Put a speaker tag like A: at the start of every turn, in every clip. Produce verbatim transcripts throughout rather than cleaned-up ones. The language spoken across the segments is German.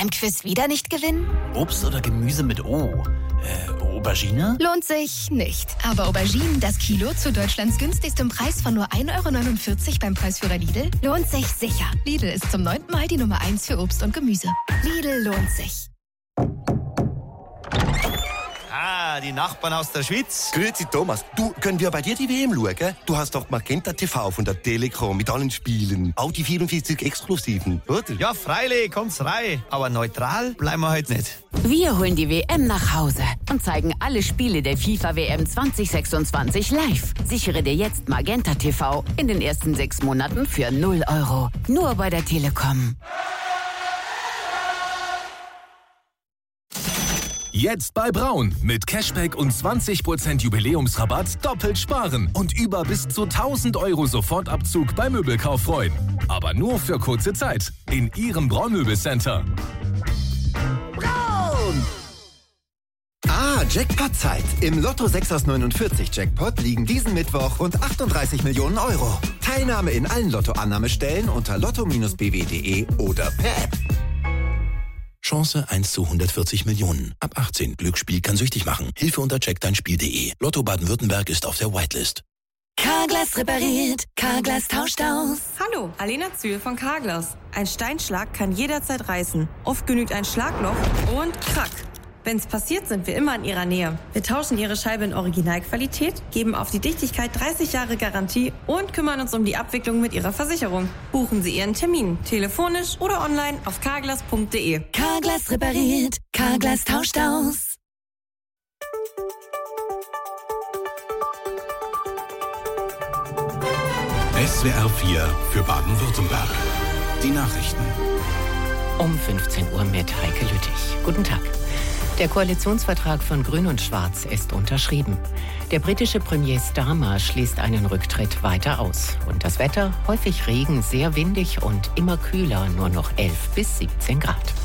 A: Beim Quiz wieder nicht gewinnen?
B: Obst oder Gemüse mit O? Äh, Aubergine?
A: Lohnt sich nicht. Aber Auberginen, das Kilo zu Deutschlands günstigstem Preis von nur ein Euro neunundvierzig beim Preisführer Lidl, lohnt sich sicher. Lidl ist zum neunten Mal die Nummer eins für Obst und Gemüse. Lidl lohnt sich.
C: Ah, die Nachbarn aus der Schweiz.
D: Grüezi Thomas, du, können wir bei dir die W M schauen? Du hast doch Magenta T V von der Telekom mit allen Spielen. Auch die vierundvierzig Exklusiven, oder?
C: Ja, freilich, kommt's rein. Aber neutral bleiben wir heute nicht.
E: Wir holen die W M nach Hause und zeigen alle Spiele der FIFA W M zwanzig sechsundzwanzig live. Sichere dir jetzt Magenta T V in den ersten sechs Monaten für null Euro. Nur bei der Telekom.
F: Jetzt bei Braun. Mit Cashback und zwanzig Prozent Jubiläumsrabatt doppelt sparen und über bis zu tausend Euro Sofortabzug beim Möbelkauf freuen. Aber nur für kurze Zeit. In Ihrem Braun-Möbelcenter.
G: Braun! Ah, Jackpot-Zeit. Im Lotto sechs aus neunundvierzig Jackpot liegen diesen Mittwoch rund achtunddreißig Millionen Euro. Teilnahme in allen Lottoannahmestellen unter lotto Bindestrich b w punkt d e oder per App.
H: Chance eins zu hundertvierzig Millionen. Ab achtzehn. Glücksspiel kann süchtig machen. Hilfe unter check dein Spiel punkt d e. Lotto Baden-Württemberg ist auf der Whitelist.
I: Carglass repariert. Carglass tauscht aus.
J: Hallo, Alena Zühl von Carglass. Ein Steinschlag kann jederzeit reißen. Oft genügt ein Schlagloch und krack. Wenn's passiert, sind wir immer in Ihrer Nähe. Wir tauschen Ihre Scheibe in Originalqualität, geben auf die Dichtigkeit dreißig Jahre Garantie und kümmern uns um die Abwicklung mit Ihrer Versicherung. Buchen Sie Ihren Termin, telefonisch oder online auf carglass punkt d e.
I: Carglass repariert. Carglass tauscht aus.
K: S W R vier für Baden-Württemberg. Die Nachrichten.
L: Um fünfzehn Uhr mit Heike Lüttich. Guten Tag. Der Koalitionsvertrag von Grün und Schwarz ist unterschrieben. Der britische Premier Starmer schließt einen Rücktritt weiter aus. Und das Wetter? Häufig Regen, sehr windig und immer kühler, nur noch elf bis siebzehn Grad.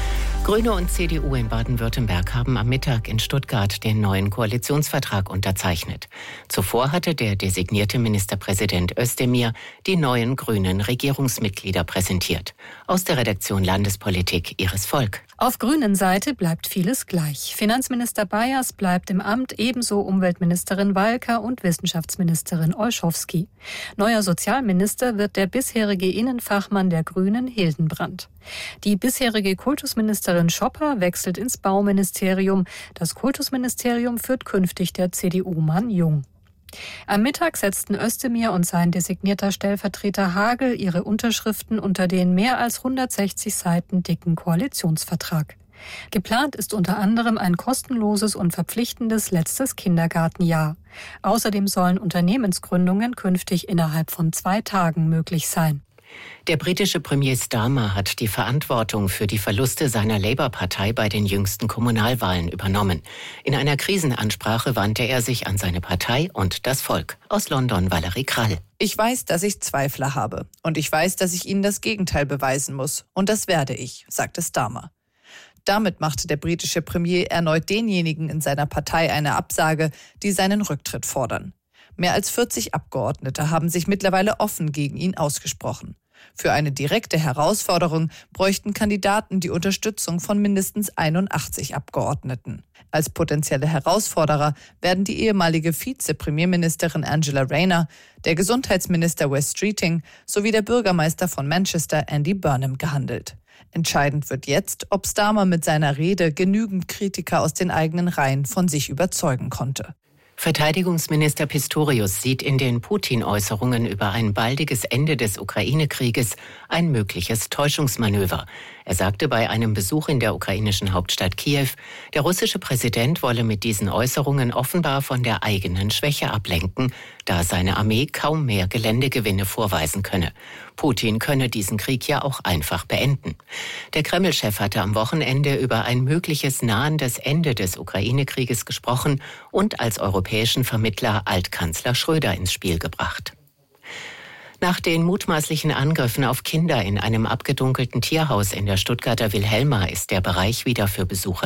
L: Grüne und C D U in Baden-Württemberg haben am Mittag in Stuttgart den neuen Koalitionsvertrag unterzeichnet. Zuvor hatte der designierte Ministerpräsident Özdemir die neuen grünen Regierungsmitglieder präsentiert. Aus der Redaktion Landespolitik Iris Volk.
M: Auf grünen Seite bleibt vieles gleich. Finanzminister Bayers bleibt im Amt, ebenso Umweltministerin Walker und Wissenschaftsministerin Olschowski. Neuer Sozialminister wird der bisherige Innenfachmann der Grünen Hildenbrand. Die bisherige Kultusministerin Schopper wechselt ins Bauministerium. Das Kultusministerium führt künftig der C D U-Mann Jung. Am Mittag setzten Özdemir und sein designierter Stellvertreter Hagel ihre Unterschriften unter den mehr als hundertsechzig Seiten dicken Koalitionsvertrag. Geplant ist unter anderem ein kostenloses und verpflichtendes letztes Kindergartenjahr. Außerdem sollen Unternehmensgründungen künftig innerhalb von zwei Tagen möglich sein.
L: Der britische Premier Starmer hat die Verantwortung für die Verluste seiner Labour-Partei bei den jüngsten Kommunalwahlen übernommen. In einer Krisenansprache wandte er sich an seine Partei und das Volk. Aus London Valerie Krall.
N: Ich weiß, dass ich Zweifler habe. Und ich weiß, dass ich ihnen das Gegenteil beweisen muss. Und das werde ich, sagte Starmer. Damit machte der britische Premier erneut denjenigen in seiner Partei eine Absage, die seinen Rücktritt fordern. Mehr als vierzig Abgeordnete haben sich mittlerweile offen gegen ihn ausgesprochen. Für eine direkte Herausforderung bräuchten Kandidaten die Unterstützung von mindestens einundachtzig Abgeordneten. Als potenzielle Herausforderer werden die ehemalige Vize-Premierministerin Angela Rayner, der Gesundheitsminister Wes Streeting sowie der Bürgermeister von Manchester Andy Burnham gehandelt. Entscheidend wird jetzt, ob Starmer mit seiner Rede genügend Kritiker aus den eigenen Reihen von sich überzeugen konnte.
L: Verteidigungsminister Pistorius sieht in den Putin-Äußerungen über ein baldiges Ende des Ukraine-Krieges ein mögliches Täuschungsmanöver. Er sagte bei einem Besuch in der ukrainischen Hauptstadt Kiew, der russische Präsident wolle mit diesen Äußerungen offenbar von der eigenen Schwäche ablenken, da seine Armee kaum mehr Geländegewinne vorweisen könne. Putin könne diesen Krieg ja auch einfach beenden. Der Kreml-Chef hatte am Wochenende über ein mögliches nahendes Ende des Ukraine-Krieges gesprochen und als europäischen Vermittler Altkanzler Schröder ins Spiel gebracht. Nach den mutmaßlichen Angriffen auf Kinder in einem abgedunkelten Tierhaus in der Stuttgarter Wilhelma ist der Bereich wieder für Besucher